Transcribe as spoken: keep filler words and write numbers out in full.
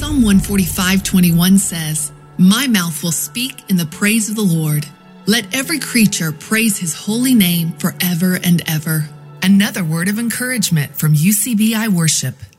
Psalm one forty-five twenty-one says, "My mouth will speak in the praise of the Lord. Let every creature praise his holy name forever and ever." Another word of encouragement from U C B I Worship.